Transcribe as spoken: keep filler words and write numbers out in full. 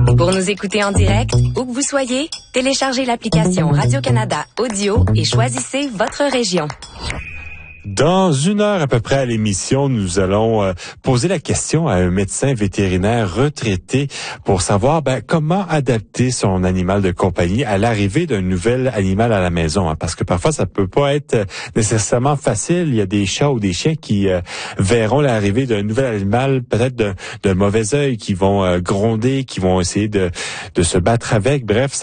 Pour nous écouter en direct, où que vous soyez, téléchargez l'application Radio-Canada Audio et choisissez votre région. Dans une heure à peu près à l'émission, nous allons euh, poser la question à un médecin vétérinaire retraité pour savoir ben, comment adapter son animal de compagnie à l'arrivée d'un nouvel animal à la maison. Hein, parce que parfois, ça peut pas être nécessairement facile. Il y a des chats ou des chiens qui euh, verront l'arrivée d'un nouvel animal peut-être d'un, d'un mauvais œil, qui vont euh, gronder, qui vont essayer de, de se battre avec. Bref,